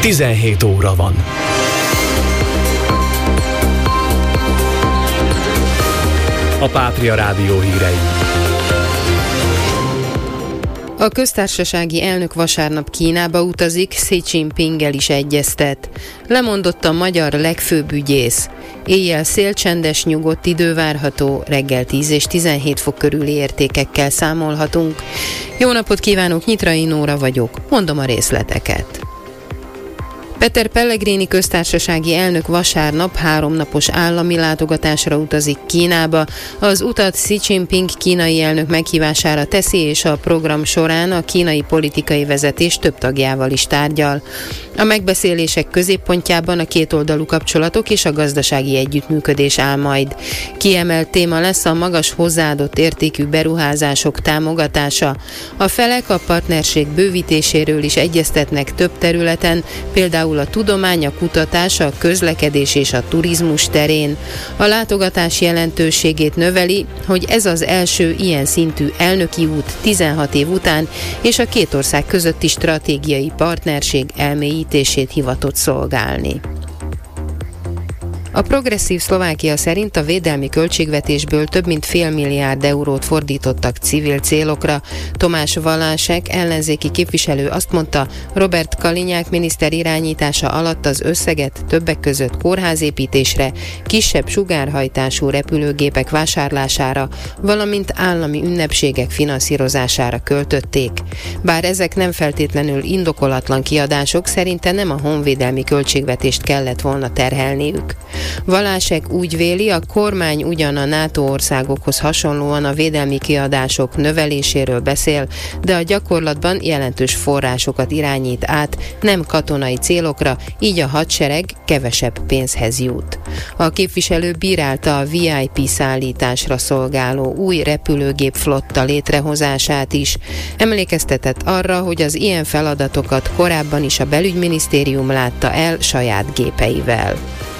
17 óra van. A Pátria Rádió hírei. A köztársasági elnök vasárnap Kínába utazik, Xi Jinpinggel is egyeztet. Lemondott a magyar legfőbb ügyész. Éjjel szélcsendes, nyugodt idő várható, reggel 10 és 17 fok körüli értékekkel számolhatunk. Jó napot kívánok, Nyitrai Nóra vagyok, mondom a részleteket. Peter Pellegrini köztársasági elnök vasárnap 3 napos állami látogatásra utazik Kínába. Az utat Xi Jinping kínai elnök meghívására teszi, és a program során a kínai politikai vezetés több tagjával is tárgyal. A megbeszélések középpontjában a kétoldalú kapcsolatok és a gazdasági együttműködés áll majd. Kiemelt téma lesz a magas hozzáadott értékű beruházások támogatása. A felek a partnerség bővítéséről is egyeztetnek több területen, például a tudomány, a kutatás, a közlekedés és a turizmus terén. A látogatás jelentőségét növeli, hogy ez az első ilyen szintű elnöki út 16 év után, és a két ország közötti stratégiai partnerség elmélyítését hivatott szolgálni. A Progresszív Szlovákia szerint a védelmi költségvetésből több mint $500 millió eurót fordítottak civil célokra. Tomás Valásek ellenzéki képviselő azt mondta, Robert Kalinyák miniszter irányítása alatt az összeget többek között kórházépítésre, kisebb sugárhajtású repülőgépek vásárlására, valamint állami ünnepségek finanszírozására költötték. Bár ezek nem feltétlenül indokolatlan kiadások, szerinte nem a honvédelmi költségvetést kellett volna terhelniük. Valásek úgy véli, a kormány ugyan a NATO országokhoz hasonlóan a védelmi kiadások növeléséről beszél, de a gyakorlatban jelentős forrásokat irányít át, nem katonai célokra, így a hadsereg kevesebb pénzhez jut. A képviselő bírálta a VIP szállításra szolgáló új repülőgép flotta létrehozását is. Emlékeztetett arra, hogy az ilyen feladatokat korábban is a belügyminisztérium látta el saját gépeivel.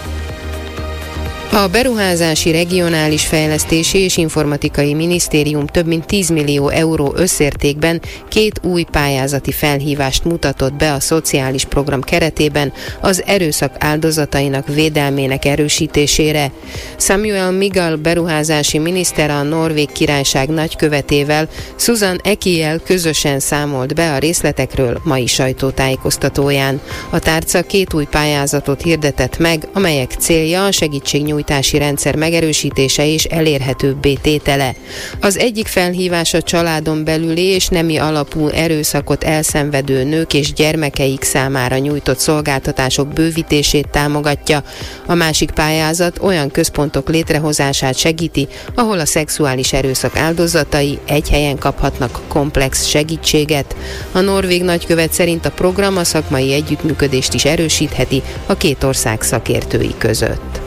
A Beruházási, Regionális Fejlesztési és Informatikai Minisztérium több mint 10 millió euró összértékben 2 új pályázati felhívást mutatott be a szociális program keretében az erőszak áldozatainak védelmének erősítésére. Samuel Migal beruházási miniszter a Norvég Királyság nagykövetével, Susan Ekiel közösen számolt be a részletekről mai sajtótájékoztatóján. A tárca 2 új pályázatot hirdetett meg, amelyek célja a segítségnyújtási rendszer megerősítése és elérhetőbbé tétele. Az egyik felhívás a családon belüli és nemi alapú erőszakot elszenvedő nők és gyermekeik számára nyújtott szolgáltatások bővítését támogatja. A másik pályázat olyan központok létrehozását segíti, ahol a szexuális erőszak áldozatai egy helyen kaphatnak komplex segítséget. A norvég nagykövet szerint a program a szakmai együttműködést is erősítheti a két ország szakértői között.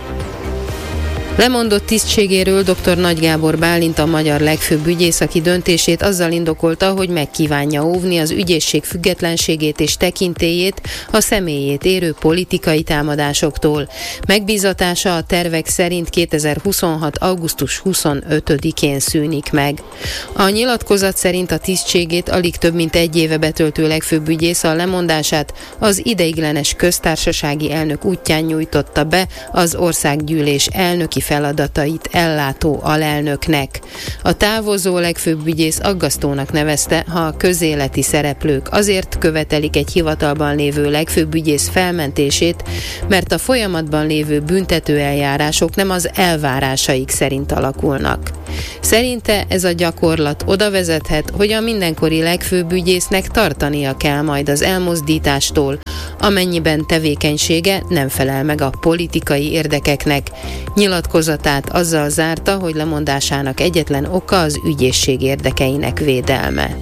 Lemondott tisztségéről dr. Nagy Gábor Bálint, a magyar legfőbb ügyész, aki döntését azzal indokolta, hogy megkívánja óvni az ügyészség függetlenségét és tekintélyét a személyét érő politikai támadásoktól. Megbízatása a tervek szerint 2026. augusztus 25-én szűnik meg. A nyilatkozat szerint a tisztségét alig több mint 1 éve betöltő legfőbb ügyész a lemondását az ideiglenes köztársasági elnök útján nyújtotta be az országgyűlés elnöki feladatait ellátó alelnöknek. A távozó legfőbb ügyész aggasztónak nevezte, ha a közéleti szereplők azért követelik egy hivatalban lévő legfőbb ügyész felmentését, mert a folyamatban lévő büntetőeljárások nem az elvárásaik szerint alakulnak. Szerinte ez a gyakorlat oda vezethet, hogy a mindenkori legfőbb ügyésznek tartania kell majd az elmozdítástól, amennyiben tevékenysége nem felel meg a politikai érdekeknek. Nyilatkozatát azzal zárta, hogy lemondásának egyetlen oka az ügyészség érdekeinek védelme.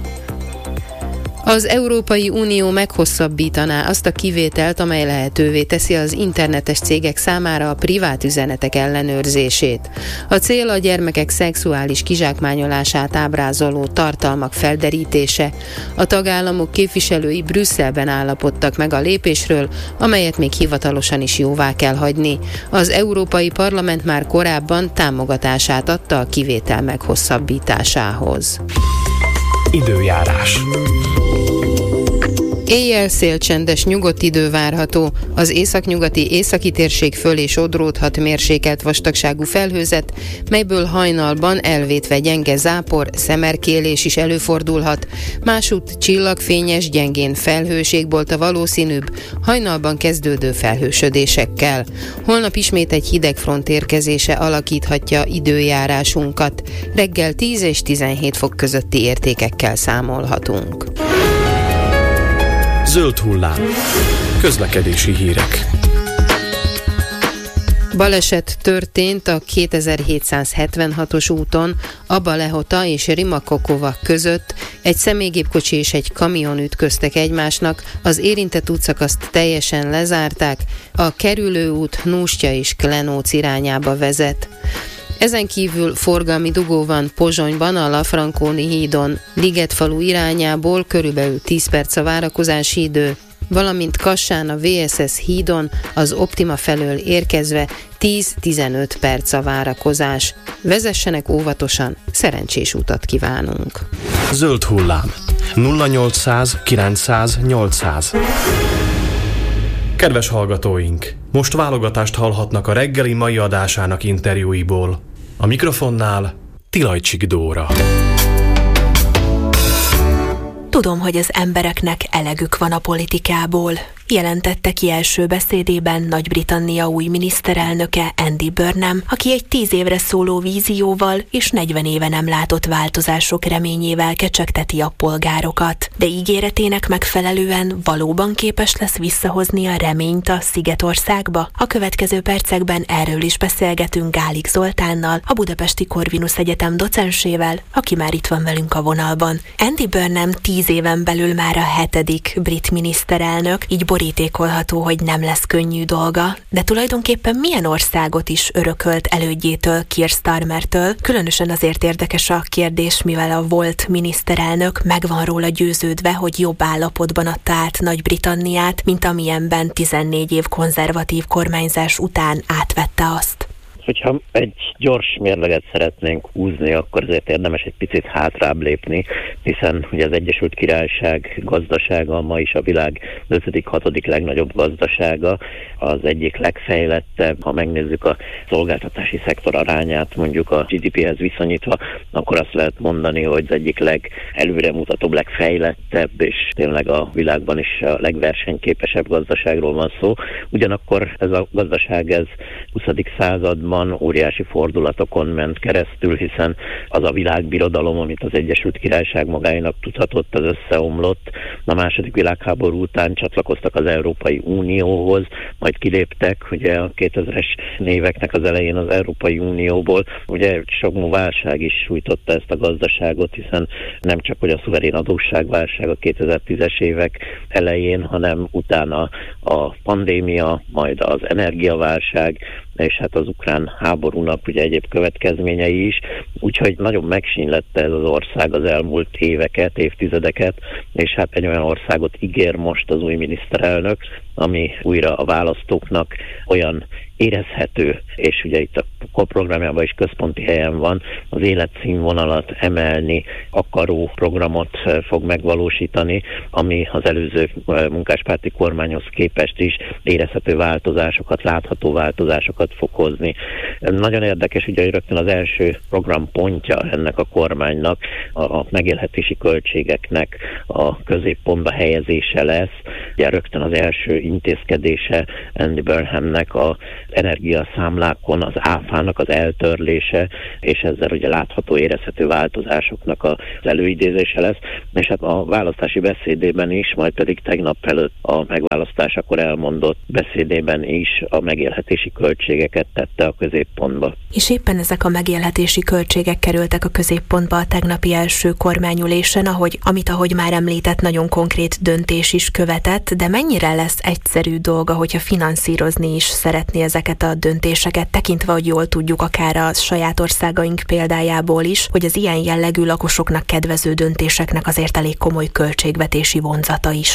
Az Európai Unió meghosszabbítaná azt a kivételt, amely lehetővé teszi az internetes cégek számára a privát üzenetek ellenőrzését. A cél a gyermekek szexuális kizsákmányolását ábrázoló tartalmak felderítése. A tagállamok képviselői Brüsszelben állapodtak meg a lépésről, amelyet még hivatalosan is jóvá kell hagyni. Az Európai Parlament már korábban támogatását adta a kivétel meghosszabbításához. Időjárás. Éjjel szélcsendes, nyugodt idő várható. Az északnyugati északi térség fölé sodródhat mérsékelt vastagságú felhőzet, melyből hajnalban elvétve gyenge zápor, szemerkélés is előfordulhat. Másút csillagfényes, gyengén felhős égbolt a valószínűbb, hajnalban kezdődő felhősödésekkel. Holnap ismét egy hideg front érkezése alakíthatja időjárásunkat. Reggel 10 és 17 fok közötti értékekkel számolhatunk. Zöld hullám. Közlekedési hírek. Baleset történt a 2776-os úton Aba-Lehota és Rimakokova között. Egy személygépkocsi és egy kamion ütköztek egymásnak, az érintett útszakaszt teljesen lezárták, a kerülőút Nústya és Klenóc irányába vezet. Ezen kívül forgalmi dugó van Pozsonyban, a Lafranconi hídon, Ligetfalu irányából körülbelül 10 perc a várakozási idő, valamint Kassán a VSS hídon az Optima felől érkezve 10-15 perc a várakozás. Vezessenek óvatosan, szerencsés utat kívánunk! Zöld hullám. 0800 900 800. Kedves hallgatóink! Most válogatást hallhatnak a reggeli mai adásának interjúiból. A mikrofonnál Tilajcsik Dóra. Tudom, hogy az embereknek elegük van a politikából, jelentette ki első beszédében Nagy-Britannia új miniszterelnöke Andy Burnham, aki egy 10 évre szóló vízióval és 40 éve nem látott változások reményével kecsegteti a polgárokat. De ígéretének megfelelően valóban képes lesz visszahozni a reményt a Szigetországba? A következő percekben erről is beszélgetünk Gálik Zoltánnal, a Budapesti Corvinus Egyetem docensével, aki már itt van velünk a vonalban. Andy Burnham 10 éven belül már a 7. brit miniszterelnök, így borítékolható, hogy nem lesz könnyű dolga, de tulajdonképpen milyen országot is örökölt elődjétől, Keir Starmertől? Különösen azért érdekes a kérdés, mivel a volt miniszterelnök meg van róla győződve, hogy jobb állapotban adta át Nagy-Britanniát, mint amilyenben 14 év konzervatív kormányzás után átvette azt. Hogyha egy gyors mérleget szeretnénk húzni, akkor azért érdemes egy picit hátrább lépni, hiszen ugye az Egyesült Királyság gazdasága ma is a világ 5.-6. legnagyobb gazdasága, az egyik legfejlettebb. Ha megnézzük a szolgáltatási szektor arányát mondjuk a GDP-hez viszonyítva, akkor azt lehet mondani, hogy az egyik legelőremutatóbb, legfejlettebb, és tényleg a világban is a legversenyképesebb gazdaságról van szó. Ugyanakkor ez a gazdaság 20. században óriási fordulatokon ment keresztül, hiszen az a világbirodalom, amit az Egyesült Királyság magáinak tudhatott, az összeomlott. A második világháború után csatlakoztak az Európai Unióhoz, majd kiléptek, ugye a 2000-es éveknek az elején az Európai Unióból. Ugye sok válság is sújtotta ezt a gazdaságot, hiszen nem csak hogy a szuverén adósságválság a 2010-es évek elején, hanem utána a pandémia, majd az energiaválság, és hát az ukrán háborúnak ugye egyéb következményei is, úgyhogy nagyon megsínlette ez az ország az elmúlt éveket, évtizedeket, és hát egy olyan országot ígér most az új miniszterelnök, ami újra a választóknak olyan érezhető, és ugye itt a programjában is központi helyen van, az életszínvonalat emelni akaró programot fog megvalósítani, ami az előző munkáspárti kormányhoz képest is érezhető változásokat, látható változásokat fog hozni. Nagyon érdekes, ugye rögtön az első programpontja ennek a kormánynak a megélhetési költségeknek a középpontba helyezése lesz. Ugye rögtön az első intézkedése Andy Burnhamnek az energiaszámlákon az áfának az eltörlése, és ezzel ugye látható, érezhető változásoknak az előidézése lesz, és hát a választási beszédében is, majd pedig tegnap előtt a megválasztásakor elmondott beszédében is a megélhetési költségeket tette a középpontba. És éppen ezek a megélhetési költségek kerültek a középpontba a tegnapi első kormányülésen, ahogy már említett, nagyon konkrét döntés is követett, de mennyire lesz egyszerű dolga, hogyha finanszírozni is szeretné ezeket a döntéseket, tekintve, hogy jól tudjuk akár a saját országaink példájából is, hogy az ilyen jellegű lakosoknak kedvező döntéseknek azért elég komoly költségvetési vonzata is van.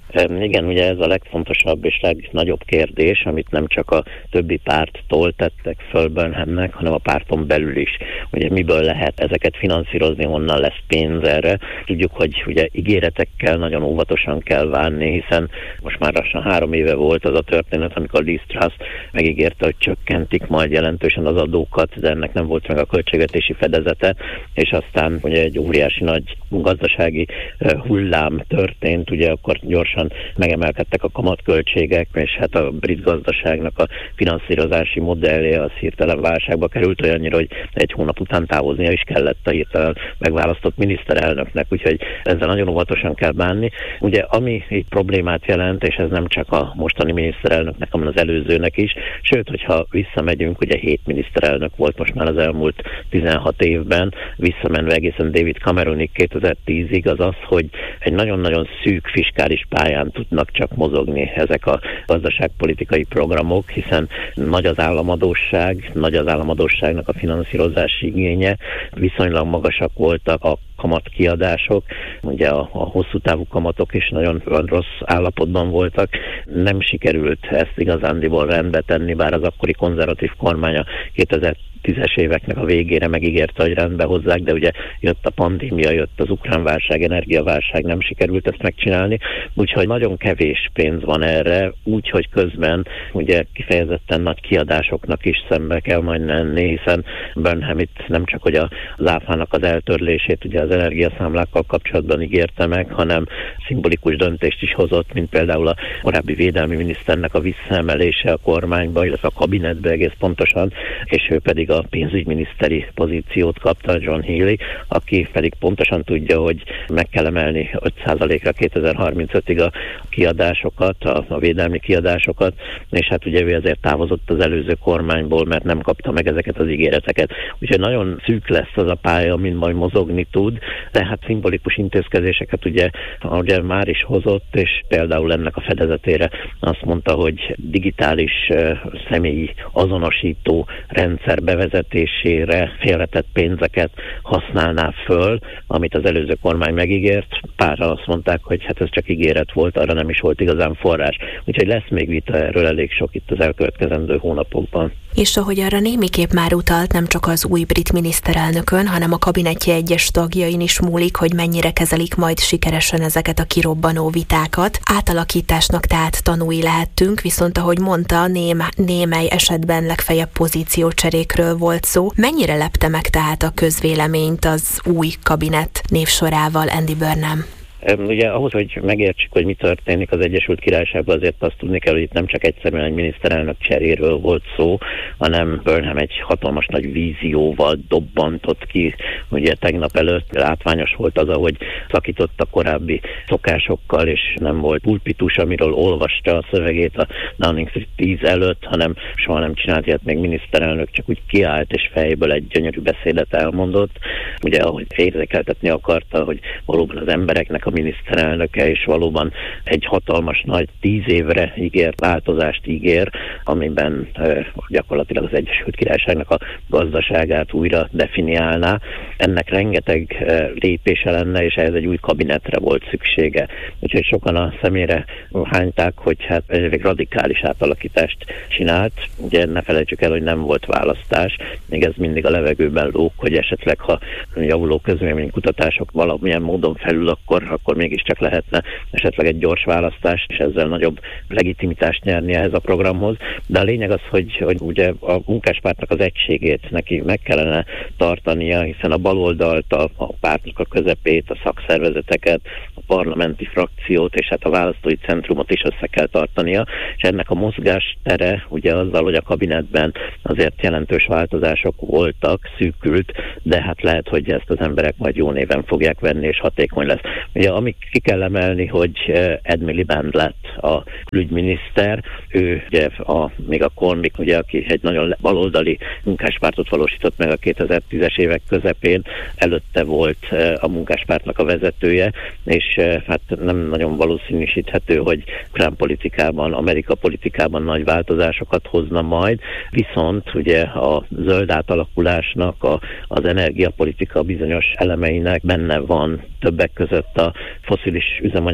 Igen, ugye ez a legfontosabb és legnagyobb kérdés, amit nem csak a többi párttól tettek föl Burnhamnek, hanem a párton belül is. Ugye miből lehet ezeket finanszírozni, honnan lesz pénz erre. Tudjuk, hogy ugye ígéretekkel nagyon óvatosan kell bánni, hiszen most már lassan 3 éve volt az a történet, amikor Liz Truss megígérte, hogy csökkentik majd jelentősen az adókat, de ennek nem volt meg a költségvetési fedezete, és aztán ugye egy óriási nagy gazdasági hullám történt, ugye akkor gyorsan megemelkedtek a kamatköltségek, és hát a brit gazdaságnak a finanszírozási modellje az hirtelen válságba került olyannyira, hogy 1 hónap után távoznia is kellett a hirtelen megválasztott miniszterelnöknek, úgyhogy ezzel nagyon óvatosan kell bánni. Ugye ami így problémát jelent, és ez nem csak a mostani miniszterelnöknek, hanem az előzőnek is, sőt, hogyha visszamegyünk, ugye 7 miniszterelnök volt most már az elmúlt 16 évben, visszamenve egészen David Cameronig 2010-ig, az az, hogy egy nagyon-nagyon szűk fiskális pályán tudnak csak mozogni ezek a gazdaságpolitikai programok, hiszen nagy az államadósság, nagy az államadósságnak a finanszírozási igénye, viszonylag magasak voltak a kamatkiadások, ugye a hosszú távú kamatok is nagyon rossz állapotban voltak. Nem sikerült ezt igazándiból rendbe tenni, bár az akkori konzervatív kormány a 2010-es éveknek a végére megígérte, hogy rendbe hozzák, de ugye jött a pandémia, jött az ukrán válság, energiaválság, nem sikerült ezt megcsinálni, úgyhogy nagyon kevés pénz van erre, úgyhogy közben ugye kifejezetten nagy kiadásoknak is szembe kell majd menni, hiszen Burnham itt nem csak hogy az áfának az eltörlését ugye az energiaszámlákkal kapcsolatban ígérte meg, hanem szimbolikus döntést is hozott, mint például a korábbi védelmi miniszternek a visszaemelése a kormányba, illetve a kabinetbe egész pontosan, és ő pedig a pénzügyminiszteri pozíciót kapta, John Healey, aki pedig pontosan tudja, hogy meg kell emelni 5%-ra 2035-ig a kiadásokat, a védelmi kiadásokat, és hát ugye ő ezért távozott az előző kormányból, mert nem kapta meg ezeket az ígéreteket. Úgyhogy nagyon szűk lesz az a pálya, mint majd mozogni tud, de hát szimbolikus intézkedéseket ugye már is hozott, és például ennek a fedezetére azt mondta, hogy digitális személyi azonosító rendszer bevezetésére félretett pénzeket használná föl, amit az előző kormány megígért. Páran azt mondták, hogy hát ez csak ígéret volt, arra nem is volt igazán forrás. Úgyhogy lesz még vita erről elég sok itt az elkövetkezendő hónapokban. És ahogy arra némiképp már utalt, nem csak az új brit miniszterelnökön, hanem a kabinetje egyes tagjain is múlik, hogy mennyire kezelik majd sikeresen ezeket a kirobbanó vitákat. Átalakításnak tehát tanúi lehettünk, viszont ahogy mondta, némely esetben legfeljebb pozíciócserékről volt szó. Mennyire lepte meg tehát a közvéleményt az új kabinet névsorával Andy Burnham? Ugye ahhoz, hogy megértsük, hogy mi történik az Egyesült Királyságban, azért azt tudni kell, hogy itt nem csak egyszerűen egy miniszterelnök cseréről volt szó, hanem Burnham egy hatalmas nagy vízióval dobbantott ki. Ugye tegnap előtt látványos volt az, ahogy szakított a korábbi szokásokkal, és nem volt pulpitus, amiről olvasta a szövegét a Downing Street 10 előtt, hanem soha nem csinált ilyet még miniszterelnök, csak úgy kiállt és fejből egy gyönyörű beszédet elmondott. Ugye ahogy érzékeltetni akarta, hogy valóban az embereknek a miniszterelnöke, és valóban egy hatalmas nagy 10 évre ígért változást ígér, amiben gyakorlatilag az Egyesült Királyságnak a gazdaságát újra definiálná. Ennek rengeteg lépése lenne, és ehhez egy új kabinetre volt szüksége. Úgyhogy sokan a szemére hányták, hogy hát egy radikális átalakítást csinált. Ugye ne felejtsük el, hogy nem volt választás, még ez mindig a levegőben lóg, hogy esetleg ha javuló közvéleménykutatások valamilyen módon felül, akkor mégiscsak lehetne esetleg egy gyors választás, és ezzel nagyobb legitimitást nyerni ehhez a programhoz. De a lényeg az, hogy ugye a munkáspártnak az egységét neki meg kellene tartania, hiszen a baloldalt, a pártnak a közepét, a szakszervezeteket, a parlamenti frakciót, és hát a választói centrumot is össze kell tartania, és ennek a mozgástere ugye azzal, hogy a kabinetben azért jelentős változások voltak, szűkült, de hát lehet, hogy ezt az emberek majd jó néven fogják venni, és hatékony lesz. Ugye, amit ki kell emelni, hogy Ed Miliband lett a külügyminiszter, ő ugye még a Cornwall, ugye, aki egy nagyon baloldali munkáspártot valósított meg a 2010-es évek közepén, előtte volt a munkáspártnak a vezetője, és hát nem nagyon valószínűsíthető, hogy ukrán politikában, Amerika politikában nagy változásokat hozna majd, viszont ugye a zöld átalakulásnak, az energiapolitika bizonyos elemeinek benne van többek között a fosszilis üzemanyagok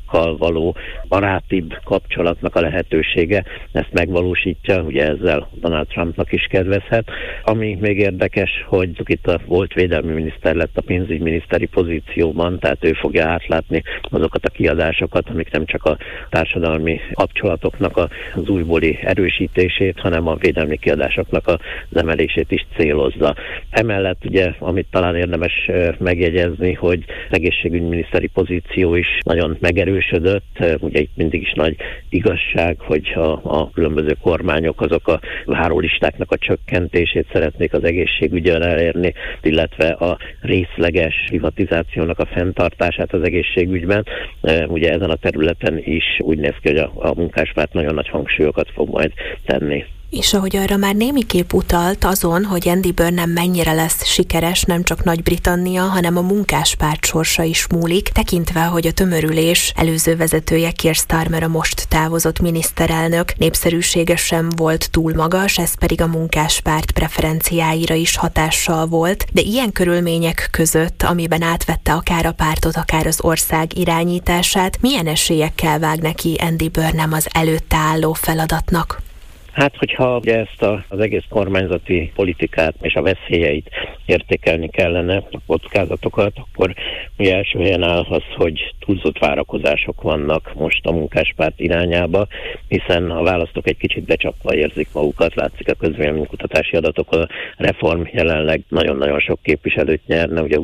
országokkal való barátibb kapcsolatnak a lehetősége, ezt megvalósítja, ugye ezzel Donald Trumpnak is kedvezhet. Ami még érdekes, hogy itt a volt védelmi miniszter lett a pénzügyminiszteri pozícióban, tehát ő fogja átlátni azokat a kiadásokat, amik nem csak a társadalmi kapcsolatoknak az újbóli erősítését, hanem a védelmi kiadásoknak az emelését is célozza. Emellett ugye, amit talán érdemes megjegyezni, hogy az egészségügyminiszteri pozíció is nagyon megerősödött. Ugye itt mindig is nagy igazság, hogy a különböző kormányok azok a várólistáknak a csökkentését szeretnék az egészségügyön elérni, illetve a részleges privatizációnak a fenntartását az egészségügyben. Ugye ezen a területen is úgy néz ki, hogy a munkáspárt nagyon nagy hangsúlyokat fog majd tenni. És ahogy arra már némiképp utalt azon, hogy Andy Burnham mennyire lesz sikeres, nem csak Nagy-Britannia, hanem a munkáspárt sorsa is múlik, tekintve, hogy a tömörülés előző vezetője Keir Starmer, a most távozott miniszterelnök népszerűsége sem volt túl magas, ez pedig a munkáspárt preferenciáira is hatással volt, de ilyen körülmények között, amiben átvette akár a pártot, akár az ország irányítását, milyen esélyekkel vág neki Andy Burnham az előtte álló feladatnak? Hát, hogyha ugye ezt az egész kormányzati politikát és a veszélyeit értékelni kellene, a kockázatokat, akkor ugye első helyen áll az, hogy túlzott várakozások vannak most a munkáspárt irányába, hiszen a választók egy kicsit becsapva érzik magukat, látszik a közvéleménykutatási adatokon, a reform jelenleg nagyon-nagyon sok képviselőt nyerne, ugye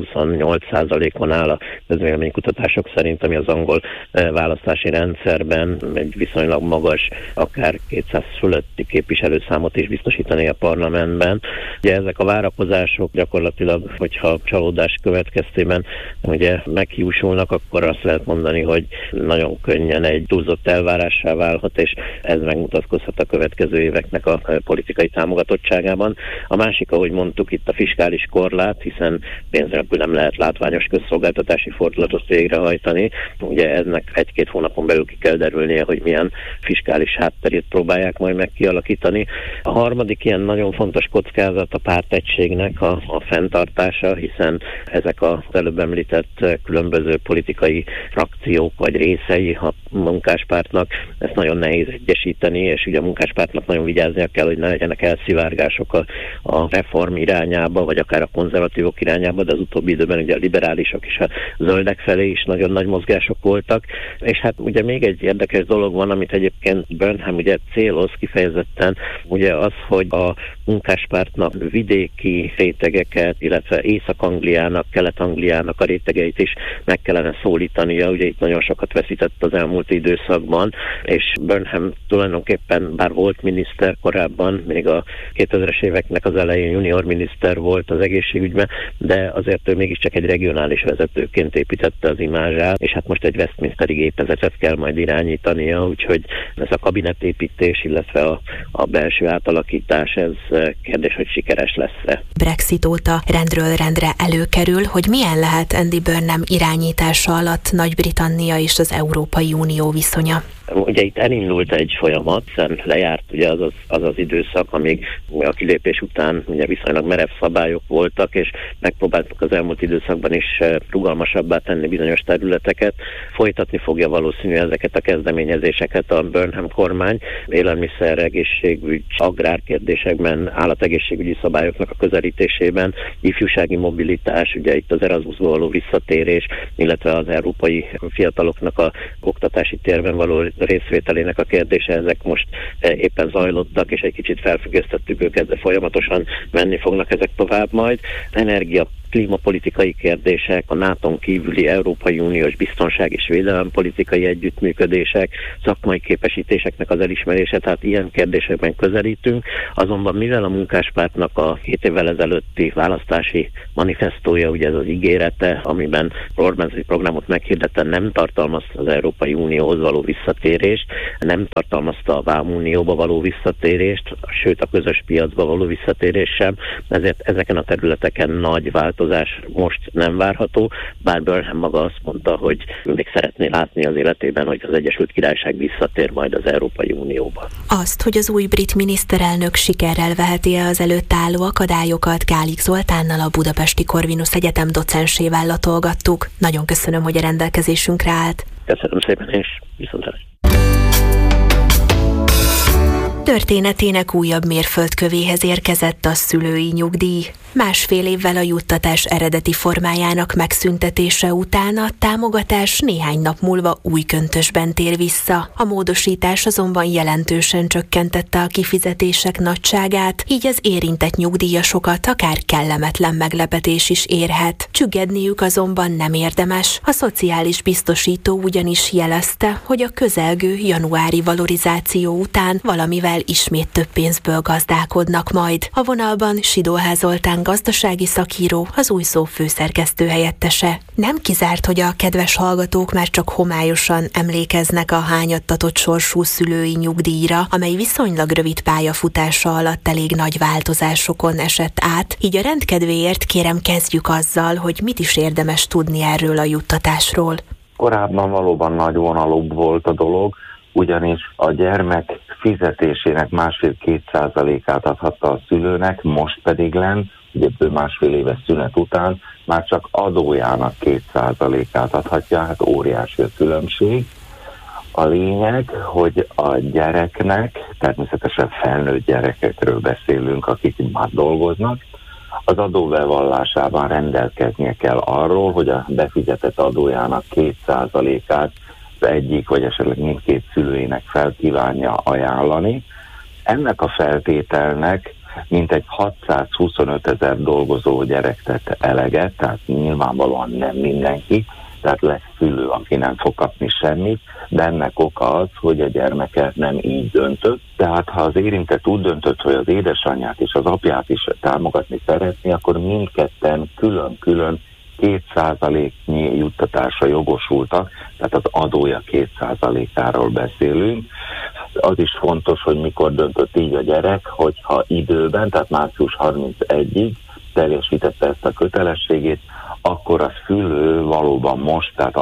28%-on áll a közvéleménykutatások szerint, ami az angol választási rendszerben egy viszonylag magas, akár 200 fölötti képviselőszámot is biztosítani a parlamentben. Ugye ezek a várakozások gyakorlatilag, hogyha csalódás következtében ugye meghiúsulnak, akkor azt lehet mondani, hogy nagyon könnyen egy túlzott elvárássá válhat, és ez megmutatkozhat a következő éveknek a politikai támogatottságában. A másik, ahogy mondtuk, itt a fiskális korlát, hiszen pénz nélkül nem lehet látványos közszolgáltatási fordulatot végrehajtani. Ugye ennek 1-2 hónapon belül ki kell derülnie, hogy milyen fiskális hátterét próbálják majd kialakítani. A harmadik ilyen nagyon fontos kockázat a pártegységnek a fenntartása, hiszen ezek az előbb említett különböző politikai frakciók vagy részei a munkáspártnak, ezt nagyon nehéz egyesíteni, és ugye a munkáspártnak nagyon vigyáznia kell, hogy ne legyenek elszivárgások a reform irányába, vagy akár a konzervatívok irányába, de az utóbbi időben ugye a liberálisok és a zöldek felé is nagyon nagy mozgások voltak. És hát ugye még egy érdekes dolog van, amit egyébként Burnham ugye céloz kifejezetten, ugye az, hogy a munkáspártnak vidéki rétegeket, illetve Észak-Angliának, Kelet-Angliának a rétegeit is meg kellene szólítania, ugye itt nagyon sokat veszített az elmúlt időszakban, és Burnham tulajdonképpen bár volt miniszter korábban, még a 2000-es éveknek az elején junior miniszter volt az egészségügyben, de azért ő mégiscsak egy regionális vezetőként építette az imázsát, és hát most egy Westminsteri gépezetet kell majd irányítania, úgyhogy ez a kabinetépítés, illetve a belső átalakítás, ez kérdés, hogy sikeres lesz-e. Brexit óta rendről rendre előkerül, hogy milyen lehet Andy Burnham irányítása alatt Nagy-Britannia és az Európai Unió viszonya. Ugye itt elindult egy folyamat, hiszen lejárt ugye az időszak, amíg a kilépés után ugye viszonylag merev szabályok voltak, és megpróbáltuk az elmúlt időszakban is rugalmasabbá tenni bizonyos területeket. Folytatni fogja valószínűleg ezeket a kezdeményezéseket a Burnham kormány, élelmiszer, egészségügy, agrárkérdésekben, állategészségügyi szabályoknak a közelítésében, ifjúsági mobilitás, ugye itt az Erasmusból való visszatérés, illetve az európai fiataloknak a oktatási térben való részvételének a kérdése, ezek most éppen zajlottak, és egy kicsit felfüggesztettük őket, de folyamatosan menni fognak ezek tovább majd. Energia, klímapolitikai kérdések, a NATO-n kívüli Európai Uniós biztonság és védelempolitikai együttműködések, szakmai képesítéseknek az elismerése, tehát ilyen kérdésekben közelítünk. Azonban mivel a munkáspártnak a 2 évvel ezelőtti választási manifestója, ugye ez az ígérete, amiben kormányzati programot meghirdette, nem tartalmazta az Európai Unióhoz való visszatérést, nem tartalmazta a Vámunióba való visszatérést, sőt a közös piacba való visszatérés sem, ezért ezeken a területeken nagy változás most nem várható, bár Burnham maga azt mondta, hogy még szeretné látni az életében, hogy az Egyesült Királyság visszatér majd az Európai Unióba. Azt, hogy az új brit miniszterelnök sikerrel veheti az előtt álló akadályokat, Gálik Zoltánnal, a Budapesti Corvinus Egyetem docensével latolgattuk. Nagyon köszönöm, hogy a rendelkezésünkre állt. Köszönöm szépen, és viszontlátásra. Történetének újabb mérföldkövéhez érkezett a szülői nyugdíj. 1,5 évvel a juttatás eredeti formájának megszüntetése után a támogatás néhány nap múlva új köntösben tér vissza. A módosítás azonban jelentősen csökkentette a kifizetések nagyságát, így az érintett nyugdíjasokat akár kellemetlen meglepetés is érhet. Csüggedniük azonban nem érdemes. A szociális biztosító ugyanis jelezte, hogy a közelgő januári valorizáció után valamivel ismét több pénzből gazdálkodnak majd. A vonalban Sidóház Zoltán gazdasági szakíró, az Új Szó főszerkesztő helyettese. Nem kizárt, hogy a kedves hallgatók már csak homályosan emlékeznek a hányattatott sorsú szülői nyugdíjra, amely viszonylag rövid pályafutása alatt elég nagy változásokon esett át. Így a rendkedvéért kérem kezdjük azzal, hogy mit is érdemes tudni erről a juttatásról. Korábban valóban nagyvonalúbb volt a dolog, ugyanis a gyermek fizetésének 1,5-2%-át adhatta a szülőnek, most pedig ugye 1,5 éves szünet után már csak adójának 2%-át adhatja, hát óriási a különbség. A lényeg, hogy a gyereknek, természetesen felnőtt gyerekekről beszélünk, akik már dolgoznak, az adóbevallásában rendelkeznie kell arról, hogy a befizetett adójának 2%-át az egyik, vagy esetleg mindkét szülőjének fel kívánja ajánlani. Ennek a feltételnek mintegy 625 000 dolgozó gyerek tett eleget, tehát nyilvánvalóan nem mindenki, tehát lesz szülő, aki nem fog kapni semmit, de ennek oka az, hogy a gyermeke nem így döntött. Tehát ha az érintett úgy döntött, hogy az édesanyját és az apját is támogatni szeretné, akkor mindketten külön-külön 2%-nyi juttatásra jogosultak, tehát az adója 2%-áról beszélünk. Az is fontos, hogy mikor döntött így a gyerek, hogyha időben, tehát március 31-ig teljesítette ezt a kötelességét, akkor a szülő valóban most, tehát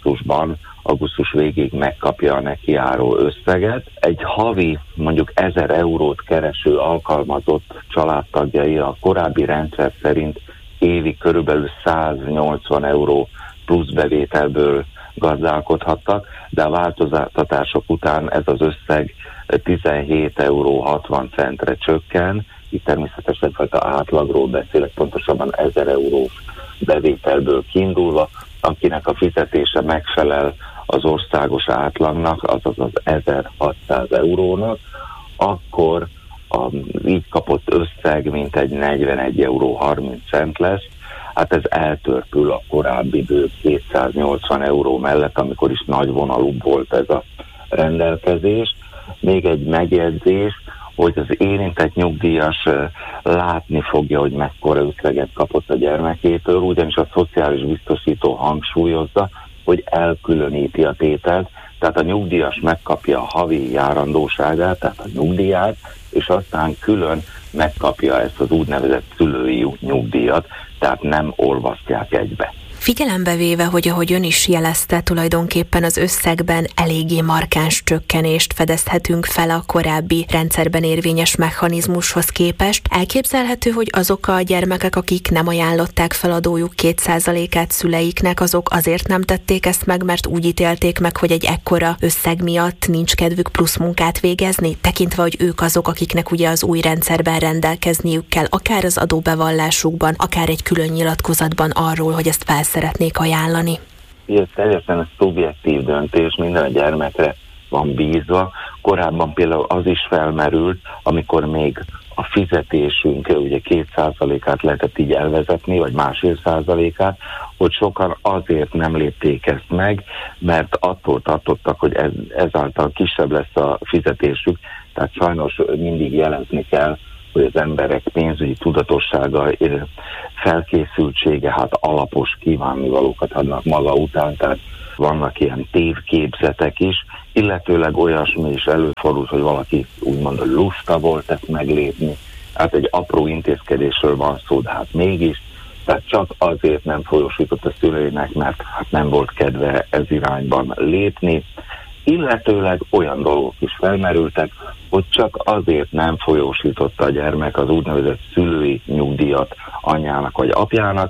augusztus végig megkapja a neki járó összeget. Egy havi mondjuk 1000 eurót kereső alkalmazott családtagjai a korábbi rendszer szerint évi körülbelül 180 euró plusz bevételből gazdálkodhattak, de a változtatások után ez az összeg 17,60 euró csökken. Itt természetesen egyfajta átlagról beszélek, pontosabban 1000 eurós bevételből kiindulva, akinek a fizetése megfelel az országos átlagnak, azaz az 1600 eurónak, akkor az így kapott összeg mintegy 41,30 euró lesz. Hát ez eltörpül a korábbi bő 280 euró mellett, amikor is nagyvonalúbb volt ez a rendelkezés. Még egy megjegyzés, hogy az érintett nyugdíjas látni fogja, hogy mekkora összeget kapott a gyermekétől, ugyanis a szociális biztosító hangsúlyozza, hogy elkülöníti a tételt, tehát a nyugdíjas megkapja a havi járandóságát, tehát a nyugdíját, és aztán külön megkapja ezt az úgynevezett szülői nyugdíjat, tehát nem olvasztják egybe. Figyelembe véve, hogy ahogy ön is jelezte, tulajdonképpen az összegben eléggé markáns csökkenést fedezhetünk fel a korábbi rendszerben érvényes mechanizmushoz képest. Elképzelhető, hogy azok a gyermekek, akik nem ajánlották fel adójuk 2%-át szüleiknek, azok azért nem tették ezt meg, mert úgy ítélték meg, hogy egy ekkora összeg miatt nincs kedvük plusz munkát végezni, tekintve, hogy ők azok, akiknek ugye az új rendszerben rendelkezniük kell, akár az adóbevallásukban, akár egy külön nyilatkozatban arról, hogy ezt szeretnék ajánlani. Ez teljesen szubjektív döntés, minden a gyermekre van bízva. Korábban például az is felmerült, amikor még a fizetésünk ugye 2%-át lehetett így elvezetni, vagy 1,5%-át, hogy sokan azért nem lépték ezt meg, mert attól tartottak, hogy ezáltal kisebb lesz a fizetésük, tehát sajnos mindig jelezni kell, hogy az emberek pénzügyi tudatossága, felkészültsége, hát alapos kívánnivalókat adnak maga után, tehát vannak ilyen tévképzetek is, illetőleg olyasmi is előfordult, hogy valaki úgymond lusta volt ezt meglépni, hát egy apró intézkedésről van szó, de hát mégis, tehát csak azért nem folyósított a szülőinek, mert hát nem volt kedve ez irányban lépni, illetőleg olyan dolgok is felmerültek, hogy csak azért nem folyósította a gyermek az úgynevezett szülői nyugdíjat anyának vagy apjának,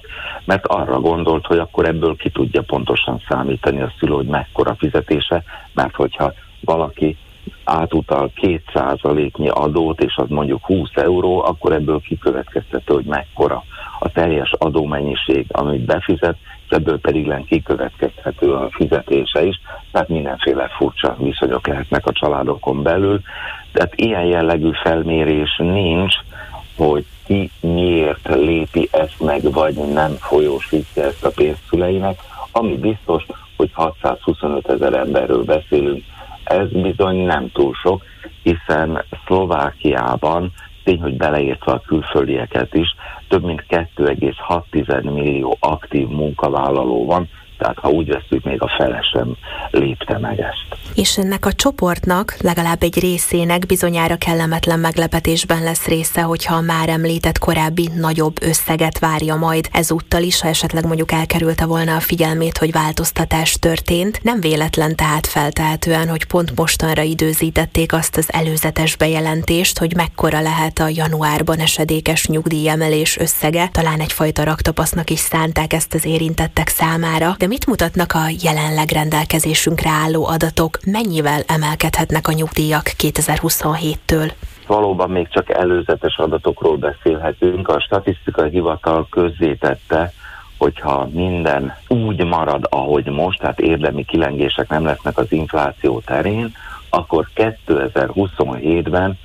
mert arra gondolt, hogy akkor ebből ki tudja pontosan számítani a szülő, hogy mekkora fizetése, mert hogyha valaki átutal 2%-nyi adót, és az mondjuk 20 euró, akkor ebből kikövetkeztető, hogy mekkora a teljes adómennyiség, amit befizet, és ebből pedig kikövetkezhető a fizetése is, tehát mindenféle furcsa viszonyok lehetnek a családokon belül. Tehát ilyen jellegű felmérés nincs, hogy ki miért lépi ezt meg, vagy nem folyósítja ezt a pénzt szüleinek. Ami biztos, hogy 625 000 emberről beszélünk, ez bizony nem túl sok, hiszen Szlovákiában, tény, hogy beleértve a külföldieket is, több mint 2,6 millió aktív munkavállaló van, tehát ha úgy vesszük, még a fele sem lépte meg ezt. És ennek a csoportnak, legalább egy részének bizonyára kellemetlen meglepetésben lesz része, hogyha a már említett korábbi nagyobb összeget várja majd ezúttal is, ha esetleg mondjuk elkerülte volna a figyelmét, hogy változtatás történt. Nem véletlen tehát feltehetően, hogy pont mostanra időzítették azt az előzetes bejelentést, hogy mekkora lehet a januárban esedékes nyugdíjemelés összege. Talán egyfajta raktapasznak is szánták ezt az érintettek számára. De mit mutatnak a jelenleg rendelkezésünkre álló adatok? Mennyivel emelkedhetnek a nyugdíjak 2027-től? Valóban még csak előzetes adatokról beszélhetünk. A statisztikai hivatal közzétette, hogyha minden úgy marad, ahogy most, tehát érdemi kilengések nem lesznek az infláció terén, akkor 2027-ben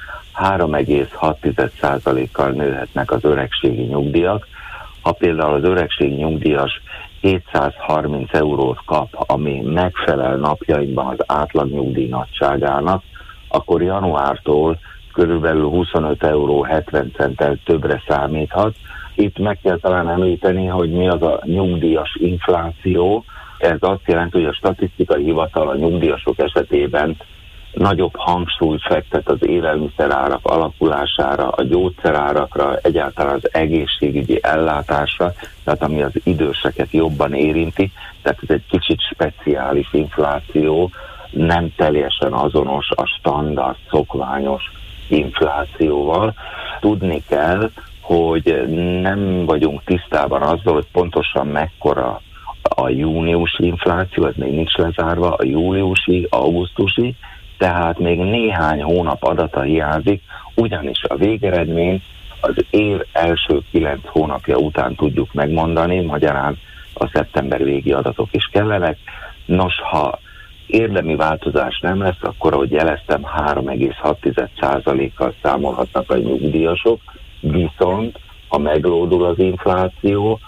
3,6%-kal nőhetnek az öregségi nyugdíjak. Ha például az öregségi nyugdíjas 730 eurót kap, ami megfelel napjainkban az átlagnyugdíj nagyságának, akkor januártól körülbelül 25 euró 70 centtel többre számíthat. Itt meg kell talán említeni, hogy mi az a nyugdíjas infláció. Ez azt jelenti, hogy a statisztikai hivatal a nyugdíjasok esetében nagyobb hangsúlyt fektet az élelmiszerárak alakulására, a gyógyszerárakra, egyáltalán az egészségügyi ellátásra, tehát ami az időseket jobban érinti, tehát ez egy kicsit speciális infláció, nem teljesen azonos a standard, szokványos inflációval. Tudni kell, hogy nem vagyunk tisztában azzal, hogy pontosan mekkora a júniusi infláció, ez még nincs lezárva, a júliusi, augusztusi, tehát még néhány hónap adata hiányzik, ugyanis a végeredmény az év első 9 hónapja után tudjuk megmondani, magyarán a szeptember végi adatok is kellenek. Nos, ha érdemi változás nem lesz, akkor, ahogy jeleztem, 3,6%-kal számolhatnak a nyugdíjasok, viszont ha meglódul az infláció,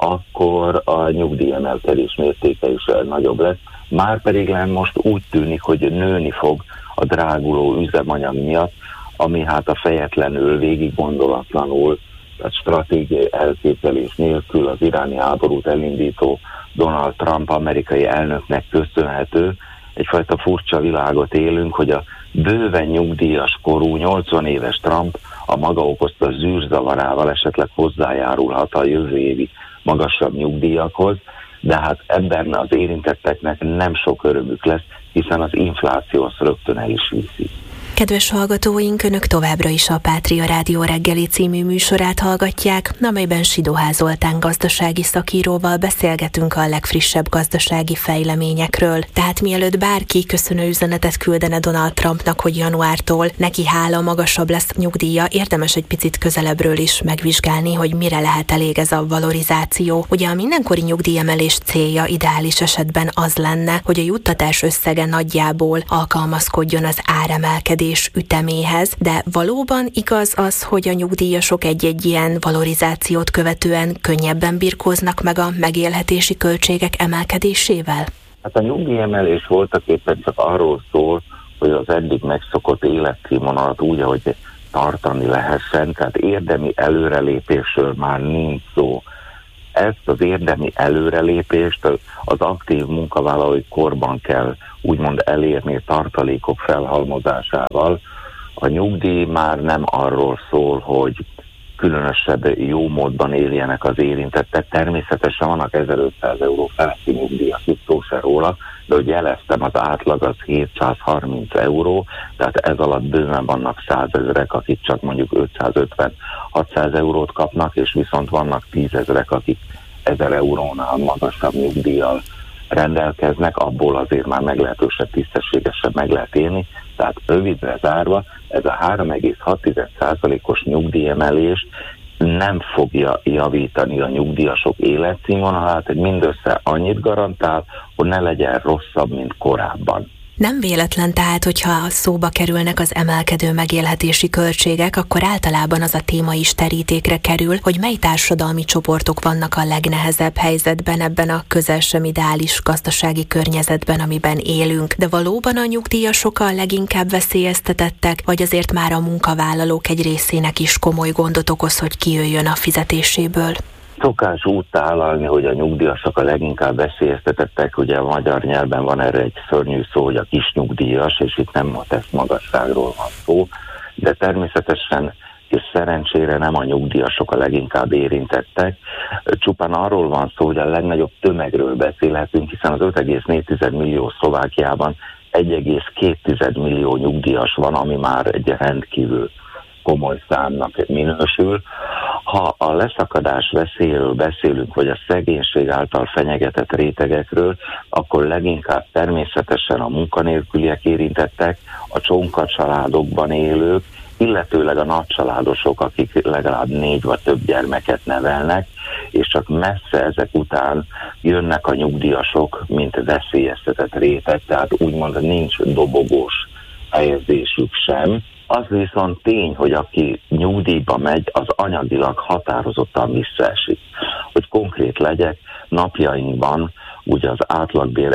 akkor a nyugdíjemelkedés mértéke is nagyobb lesz. Márpedig most úgy tűnik, hogy nőni fog a dráguló üzemanyag miatt, ami hát a fejetlenül, végig gondolatlanul, tehát stratégiai elképzelés nélkül az iráni háborút elindító Donald Trump amerikai elnöknek köszönhető. Egyfajta furcsa világot élünk, hogy a bőven nyugdíjas korú 80 éves Trump a maga okozta zűrzavarával esetleg hozzájárulhat a jövő évi magasabb nyugdíjakhoz, de hát ebben az érintetteknek nem sok örömük lesz, hiszen az infláció azt rögtön el is viszi. Kedves hallgatóink, Önök továbbra is a Pátria Rádió reggeli című műsorát hallgatják, amelyben Sidoház Zoltán gazdasági szakíróval beszélgetünk a legfrissebb gazdasági fejleményekről. Tehát mielőtt bárki köszönő üzenetet küldene Donald Trumpnak, hogy januártól neki hála magasabb lesz nyugdíja, érdemes egy picit közelebbről is megvizsgálni, hogy mire lehet elég ez a valorizáció. Ugye a mindenkori nyugdíjemelés célja ideális esetben az lenne, hogy a juttatás összege nagyjából alkalmazkodjon az áremelkedés üteméhez, de valóban igaz az, hogy a nyugdíjasok egy-egy ilyen valorizációt követően könnyebben birkóznak meg a megélhetési költségek emelkedésével? Hát a nyugdíjemelés voltak éppen csak arról szól, hogy az eddig megszokott életszínvonalat úgy, ahogy tartani lehessen, tehát érdemi előrelépésről már nincs szó. Ezt az érdemi előrelépést az aktív munkavállalói korban kell úgymond elérni tartalékok felhalmozásával. A nyugdíj már nem arról szól, hogy különösebb jó módban éljenek az érintettek. Természetesen vannak 1500 euró feletti nyugdíjak, itt szó se róla, de hogy jeleztem, az átlag az 730 euró, tehát ez alatt bőven vannak 100 000-ek, akik csak mondjuk 550-600 eurót kapnak, és viszont vannak 10 000-ek, akik 1000 eurónál magasabb nyugdíjjal rendelkeznek, abból azért már meglehetősen tisztességesen meg lehet élni. Tehát rövidre zárva, ez a 3,6%-os nyugdíjemelés nem fogja javítani a nyugdíjasok életszínvonalát, hogy mindössze annyit garantál, hogy ne legyen rosszabb, mint korábban. Nem véletlen tehát, hogyha szóba kerülnek az emelkedő megélhetési költségek, akkor általában az a téma is terítékre kerül, hogy mely társadalmi csoportok vannak a legnehezebb helyzetben ebben a közel sem ideális gazdasági környezetben, amiben élünk. De valóban a nyugdíjasok a leginkább veszélyeztetettek, vagy azért már a munkavállalók egy részének is komoly gondot okoz, hogy kijöjjön a fizetéséből? Szokás úgy tálalni, hogy a nyugdíjasok a leginkább veszélyeztetettek, ugye a magyar nyelven van erre egy szörnyű szó, hogy a kis nyugdíjas, és itt nem a tesztmagasságról van szó, de természetesen és szerencsére nem a nyugdíjasok a leginkább érintettek. Csupán arról van szó, hogy a legnagyobb tömegről beszélhetünk, hiszen az 5,4 millió Szlovákiában 1,2 millió nyugdíjas van, ami már egy rendkívül komoly számnak minősül. Ha a leszakadás veszélyéről beszélünk, vagy a szegénység által fenyegetett rétegekről, akkor leginkább természetesen a munkanélküliek érintettek, a csonka családokban élők, illetőleg a nagycsaládosok, akik legalább 4 vagy több gyermeket nevelnek, és csak messze ezek után jönnek a nyugdíjasok, mint veszélyeztetett réteg, tehát úgymond nincs dobogós helyezésük sem. Az viszont tény, hogy aki nyugdíjba megy, az anyagilag határozottan visszaesik. Hogy konkrét legyek, napjainkban ugye az átlagbér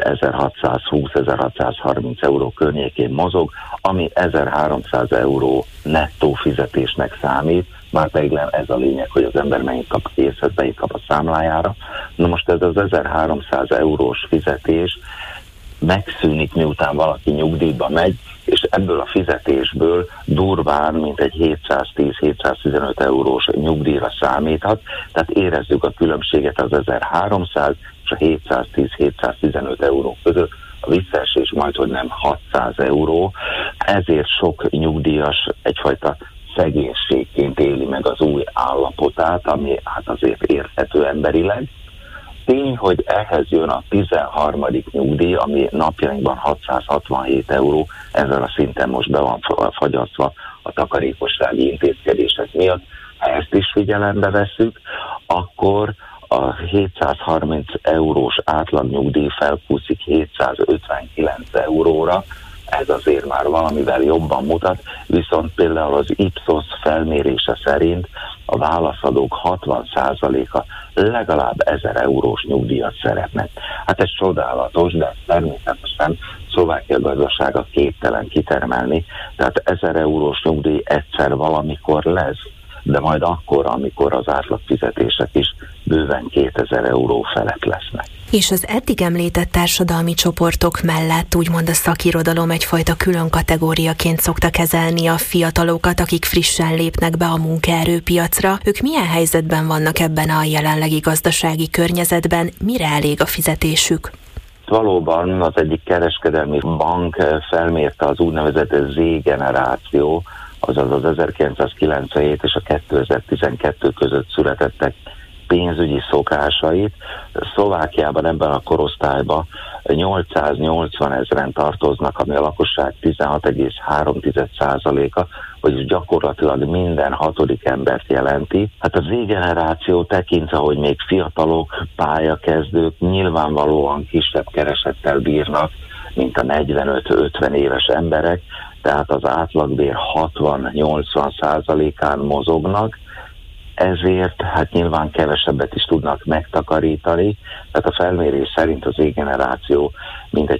1620-1630 euró környékén mozog, ami 1300 euró nettó fizetésnek számít, már pedig nem ez a lényeg, hogy az ember mennyit kap készhez, mennyit kap a számlájára. Na most ez az 1300 eurós fizetés megszűnik, miután valaki nyugdíjba megy, és ebből a fizetésből durván mintegy 710-715 eurós nyugdíjra számíthat, tehát érezzük a különbséget az 1300 és a 710-715 euró között, a visszaesés majdhogy nem 600 euró, ezért sok nyugdíjas egyfajta szegénységként éli meg az új állapotát, ami hát azért érthető emberileg. Tény, hogy ehhez jön a 13. nyugdíj, ami napjainkban 667 euró, ezzel a szinten most be van fagyasztva a takarékossági intézkedések miatt. Ha ezt is figyelembe vesszük, akkor a 730 eurós átlagnyugdíj felkúszik 759 euróra, ez azért már valamivel jobban mutat, viszont például az Ipsos felmérése szerint a válaszadók 60%-a legalább 1000 eurós nyugdíjat szeretnek. Hát ez csodálatos, de természetesen Szlovákia gazdasága képtelen kitermelni, tehát 1000 eurós nyugdíj egyszer valamikor lesz, de majd akkor, amikor az átlagfizetések is bőven 2000 euró felett lesznek. És az eddig említett társadalmi csoportok mellett úgymond a szakirodalom egyfajta külön kategóriaként szokta kezelni a fiatalokat, akik frissen lépnek be a munkaerőpiacra. Ők milyen helyzetben vannak ebben a jelenlegi gazdasági környezetben, mire elég a fizetésük? Valóban az egyik kereskedelmi bank felmérte az úgynevezett Z-generáció, azaz az 1997 és a 2012 között születettek pénzügyi szokásait. Szlovákiában ebben a korosztályban 880 000 tartoznak, ami a lakosság 16,3%-a, vagyis gyakorlatilag minden 6. embert jelenti. Hát az Z-generáció tekintve, hogy még fiatalok, pályakezdők nyilvánvalóan kisebb keresettel bírnak, mint a 45-50 éves emberek, tehát az átlagbér 60-80%-án mozognak, ezért hát nyilván kevesebbet is tudnak megtakarítani, tehát a felmérés szerint az Z-generáció mintegy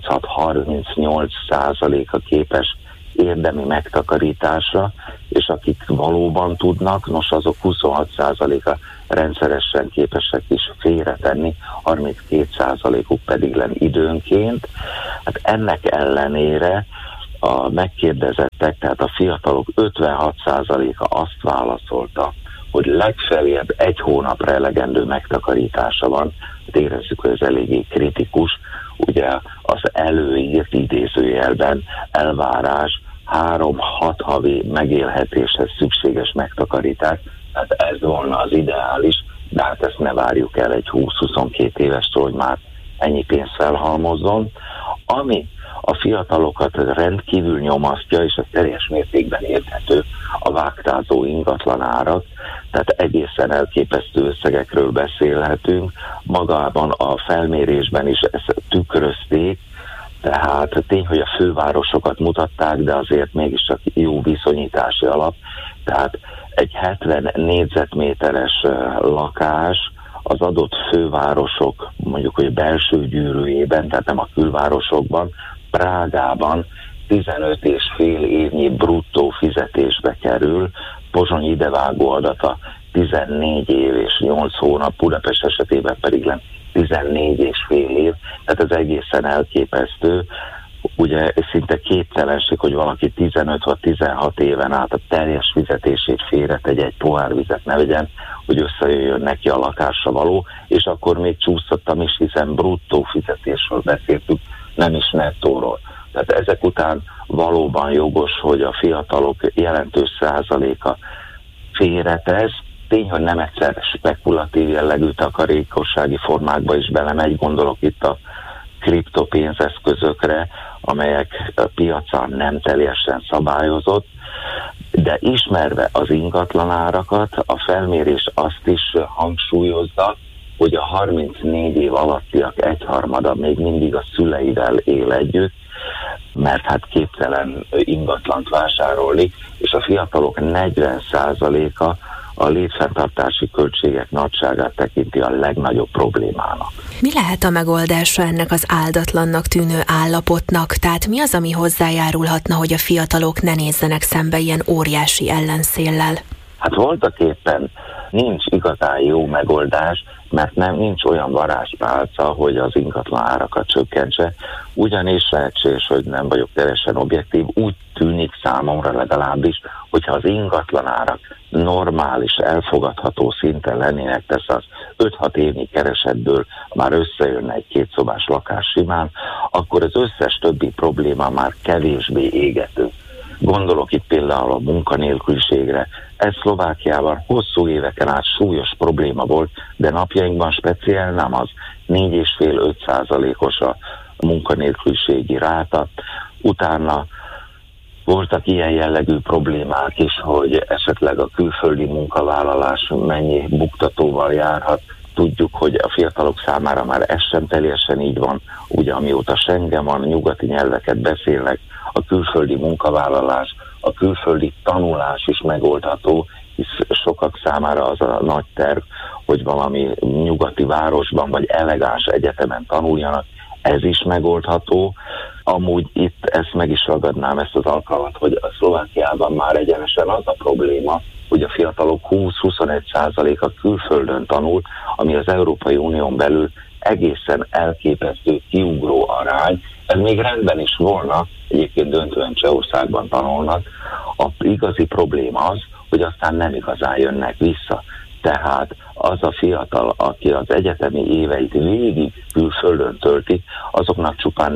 36-38%-a képes érdemi megtakarításra, és akik valóban tudnak, nos azok 26%-a rendszeresen képesek is félretenni, 32%-uk pedig len időnként. Hát ennek ellenére a megkérdezettek, tehát a fiatalok 56%-a azt válaszolta, hogy legfeljebb 1 hónapra elegendő megtakarítása van. Érezzük, hogy ez eléggé kritikus. Ugye az előírt idézőjelben elvárás 3-6 havi megélhetéshez szükséges megtakarítás, tehát ez volna az ideális, de hát ezt ne várjuk el egy 20-22 évestől, hogy már ennyi pénzt felhalmozzon. Ami a fiatalokat rendkívül nyomasztja, és ez teljes mértékben érthető, a vágtázó ingatlanárak, tehát egészen elképesztő összegekről beszélhetünk. Magában a felmérésben is ezt tükrözték, tehát tény, hogy a fővárosokat mutatták, de azért mégiscsak jó viszonyítási alap. Tehát egy 70 négyzetméteres lakás az adott fővárosok, mondjuk, hogy belső gyűrűjében, tehát nem a külvárosokban, Prágában 15,5 évnyi bruttó fizetésbe kerül, Pozsony idevágó adata 14 év és 8 hónap, Budapest esetében pedig 14,5 év, tehát ez egészen elképesztő. Ugye szinte képtelenség, hogy valaki 15 vagy 16 éven át a teljes fizetését félretegye, egy pohár vizet ne vegyen, hogy összejöjjön neki a lakásra való, és akkor még csúsztattam is, hiszen bruttó fizetésről beszéltünk, nem is nettóról. Tehát ezek után valóban jogos, hogy a fiatalok jelentős százaléka félretesz. Tény, hogy nem egyszer spekulatív jellegű takarékossági formákba is belemegy, gondolok itt a kriptopénzeszközökre, amelyek a piacán nem teljesen szabályozott, de ismerve az ingatlanárakat, a felmérés azt is hangsúlyozza, hogy a 34 év alattiak egyharmada még mindig a szüleivel él együtt, mert hát képtelen ingatlant vásárolni, és a fiatalok 40%-a a létfenntartási költségek nagyságát tekinti a legnagyobb problémának. Mi lehet a megoldása ennek az áldatlannak tűnő állapotnak? Tehát mi az, ami hozzájárulhatna, hogy a fiatalok ne nézzenek szembe ilyen óriási ellenszéllel? Hát voltaképpen nincs igazán jó megoldás, mert nincs olyan varázspálca, hogy az ingatlan árakat csökkentse. Ugyanis lehetséges, hogy nem vagyok teljesen objektív, úgy tűnik számomra legalábbis, hogyha az ingatlan árak normális, elfogadható szinten lennének, tesz az 5-6 évnyi keresetből már összejönne egy 2 szobás lakás simán, akkor az összes többi probléma már kevésbé égető. Gondolok itt például a munkanélküliségre. Ez Szlovákiában hosszú éveken át súlyos probléma volt, de napjainkban speciál nem az. 4,5-5%-os a munkanélküliségi ráta. Utána voltak ilyen jellegű problémák is, hogy esetleg a külföldi munkavállalás mennyi buktatóval járhat. Tudjuk, hogy a fiatalok számára már ez sem teljesen így van, ugye amióta Schengen van, nyugati nyelveket beszélnek, a külföldi munkavállalás, a külföldi tanulás is megoldható, hisz sokak számára az a nagy terv, hogy valami nyugati városban vagy elegáns egyetemen tanuljanak, ez is megoldható. Amúgy itt ezt meg is ragadnám, ezt az alkalmat, hogy a Szlovákiában már egyenesen az a probléma, hogy a fiatalok 20-21%-a külföldön tanul, ami az Európai Unión belül egészen elképesztő, kiugró arány. Ez még rendben is volna, egyébként döntően Csehországban tanulnak. A igazi probléma az, hogy aztán nem igazán jönnek vissza. Tehát az a fiatal, aki az egyetemi éveit végig külföldön tölti, azoknak csupán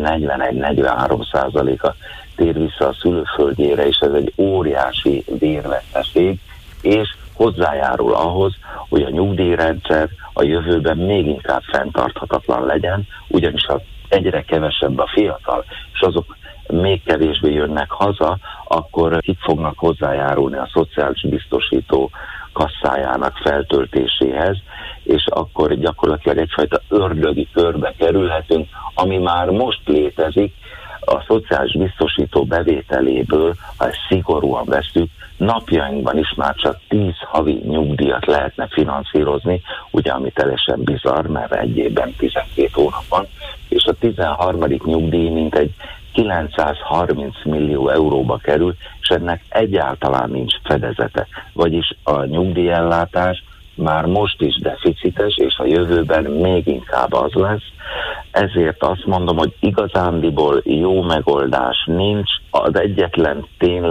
41-43%-a tér vissza a szülőföldjére, és ez egy óriási vérveszteség, és hozzájárul ahhoz, hogy a nyugdíjrendszer a jövőben még inkább fenntarthatatlan legyen, ugyanis ha egyre kevesebb a fiatal, és azok még kevésbé jönnek haza, akkor kik fognak hozzájárulni a szociális biztosító kasszájának feltöltéséhez, és akkor gyakorlatilag egyfajta ördögi körbe kerülhetünk, ami már most létezik. A szociális biztosító bevételéből, ha ezt szigorúan veszük, napjainkban is már csak 10 havi nyugdíjat lehetne finanszírozni, ugye ami teljesen bizarr, mert egy évben 12 hónap van, és a 13. nyugdíj mintegy 930 millió euróba kerül, és ennek egyáltalán nincs fedezete. Vagyis a nyugdíjellátás már most is deficites, és a jövőben még inkább az lesz. Ezért azt mondom, hogy igazándiból jó megoldás nincs. Az egyetlen tényleg